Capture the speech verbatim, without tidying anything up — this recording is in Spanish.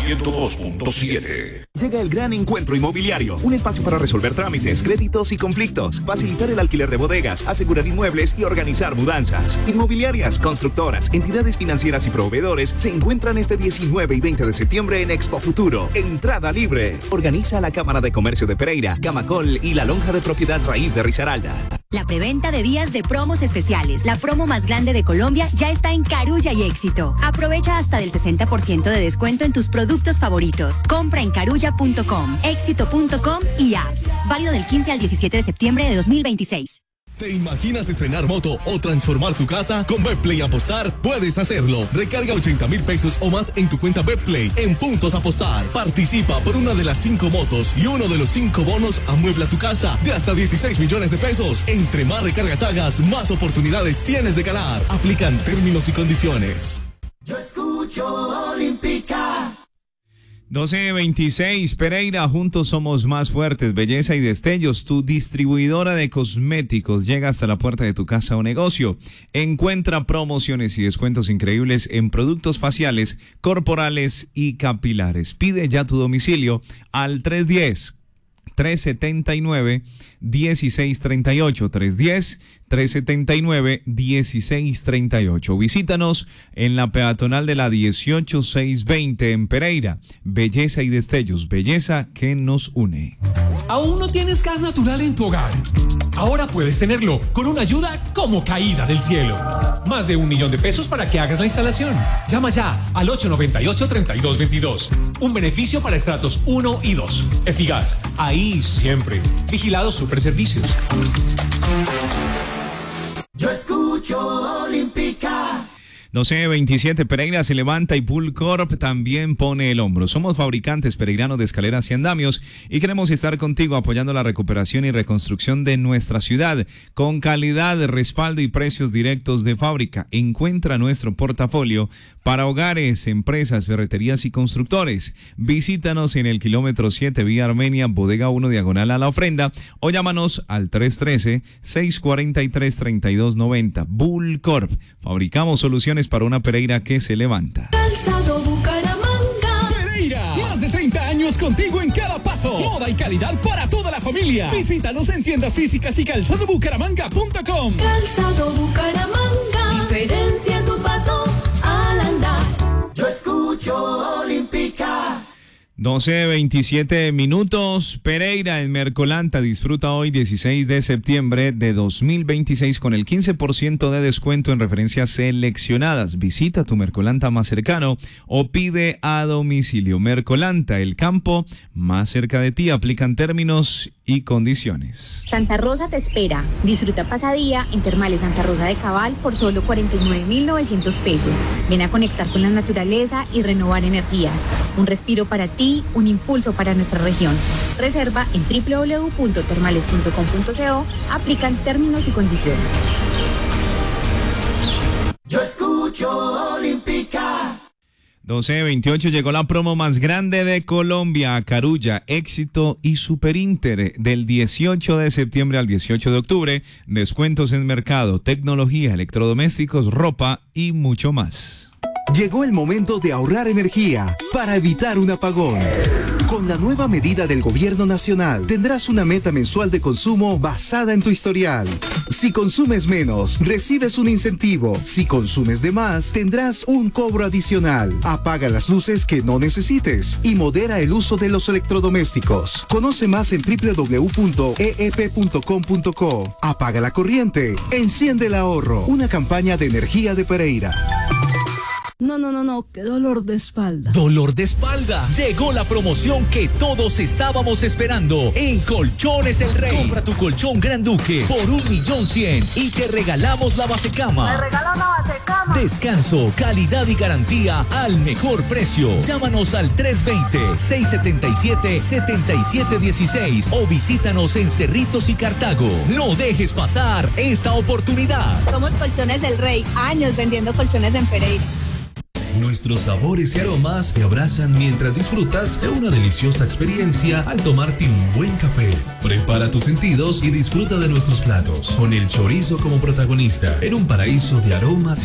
ciento dos punto siete. Llega el gran encuentro inmobiliario, un espacio para resolver trámites, créditos y conflictos, facilitar el alquiler de bodegas, asegurar inmuebles y organizar mudanzas. Inmobiliarias, constructoras, entidades financieras y proveedores se encuentran este diecinueve y veinte de septiembre en Expo Futuro. Entrada libre. Organiza la Cámara de Comercio de Pereira, Camacol y la Lonja de Propiedad Raíz de Risaralda. La preventa de días de promos especiales, la promo más grande de Colombia, ya está en Carulla y Éxito. Aprovecha hasta del sesenta por ciento de descuento en tus productos favoritos. Compra en carulla punto com, éxito punto com y apps. Válido del quince al diecisiete de septiembre de dos mil veintiséis. ¿Te imaginas estrenar moto o transformar tu casa? Con Betplay Apostar puedes hacerlo. Recarga ochenta mil pesos o más en tu cuenta Betplay en Puntos Apostar. Participa por una de las cinco motos y uno de los cinco bonos amuebla tu casa de hasta dieciséis millones de pesos. Entre más recargas hagas, más oportunidades tienes de ganar. Aplican términos y condiciones. Yo escucho Olímpica. doce veintiséis, Pereira, juntos somos más fuertes. Belleza y Destellos, tu distribuidora de cosméticos, llega hasta la puerta de tu casa o negocio. Encuentra promociones y descuentos increíbles en productos faciales, corporales y capilares. Pide ya tu domicilio al tres uno cero, tres siete nueve, uno seis tres ocho, tres uno cero, tres siete nueve, uno seis tres ocho. Visítanos en la peatonal de la dieciocho seiscientos veinte en Pereira. Belleza y Destellos, belleza que nos une. ¿Aún no tienes gas natural en tu hogar? Ahora puedes tenerlo con una ayuda como caída del cielo. Más de un millón de pesos para que hagas la instalación. Llama ya al ocho nueve ocho, tres dos dos dos. Un beneficio para estratos uno y dos. Efigas, ahí siempre. Vigilado Superservicios. Yo escucho Olímpica. doce veintisiete, Pereira se levanta y Pulcorp también pone el hombro. Somos fabricantes pereiranos de escaleras y andamios y queremos estar contigo apoyando la recuperación y reconstrucción de nuestra ciudad con calidad, respaldo y precios directos de fábrica. Encuentra nuestro portafolio para hogares, empresas, ferreterías y constructores. Visítanos en el kilómetro siete, vía Armenia, bodega uno, diagonal a la ofrenda, o llámanos al tres uno tres, seis cuatro tres, tres dos nueve cero. Pulcorp, fabricamos soluciones para una Pereira que se levanta. Calzado Bucaramanga. Pereira, más de treinta años contigo en cada paso. Moda y calidad para toda la familia. Visítanos en tiendas físicas y calzado bucaramanga punto com. Calzado Bucaramanga. Diferencia tu paso al andar. Yo escucho Olímpica. doce veintisiete minutos, Pereira en Mercolanta disfruta hoy dieciséis de septiembre de dos mil veintiséis con el quince por ciento de descuento en referencias seleccionadas. Visita tu Mercolanta más cercano o pide a domicilio. Mercolanta, el campo más cerca de ti. Aplican términos y condiciones. Santa Rosa te espera. Disfruta pasadía en Termales Santa Rosa de Cabal por solo cuarenta y nueve mil novecientos pesos. Ven a conectar con la naturaleza y renovar energías. Un respiro para ti, un impulso para nuestra región. Reserva en doble u doble u doble u punto termales punto com punto co. Aplican términos y condiciones. Yo escucho Olímpica. doce veintiocho, llegó la promo más grande de Colombia a Carulla, Éxito y Superinter del dieciocho de septiembre al dieciocho de octubre. Descuentos en mercado, tecnología, electrodomésticos, ropa y mucho más. Llegó el momento de ahorrar energía para evitar un apagón. Con la nueva medida del Gobierno Nacional, tendrás una meta mensual de consumo basada en tu historial. Si consumes menos, recibes un incentivo. Si consumes de más, tendrás un cobro adicional. Apaga las luces que no necesites y modera el uso de los electrodomésticos. Conoce más en doble u doble u doble u punto e e pe punto com punto co. Apaga la corriente, enciende el ahorro. Una campaña de energía de Pereira. No, no, no, no, qué dolor de espalda. ¿Dolor de espalda? Llegó la promoción que todos estábamos esperando en Colchones El Rey. Compra tu colchón Gran Duque por un millón cien y te regalamos la basecama. ¿Me regala una basecama? Descanso, calidad y garantía al mejor precio. Llámanos al tres dos cero, seis siete siete, siete siete uno seis o visítanos en Cerritos y Cartago. No dejes pasar esta oportunidad. Somos Colchones El Rey, años vendiendo colchones en Pereira. Nuestros sabores y aromas te abrazan mientras disfrutas de una deliciosa experiencia al tomarte un buen café. Prepara tus sentidos y disfruta de nuestros platos, con el chorizo como protagonista, en un paraíso de aromas y